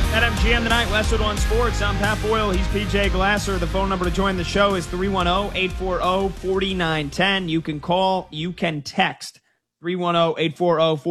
At MGM tonight, Westwood One Sports. I'm Pat Boyle. He's PJ Glasser. The phone number to join the show is 310-840-4910. You can call, you can text 310-840-4910.